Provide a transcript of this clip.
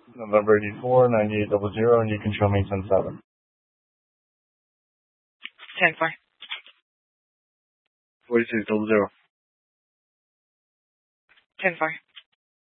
November 84, 9800, and you can show me 10-7. 10-4. 4600. 10-4.